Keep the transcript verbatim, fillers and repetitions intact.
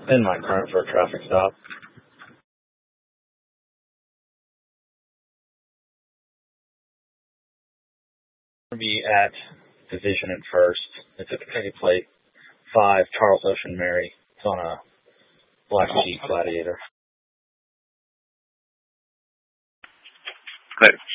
In my current for a traffic stop. I'll be at Division and First. It's a Kentucky plate five Charles Ocean Mary. It's on a black Jeep Gladiator. Later.